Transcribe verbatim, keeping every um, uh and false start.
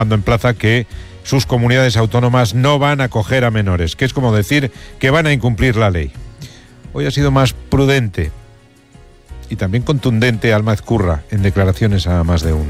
cuando emplaza que sus comunidades autónomas no van a acoger a menores, que es como decir que van a incumplir la ley. Hoy ha sido más prudente y también contundente Alma Ezcurra en declaraciones a Más de Uno.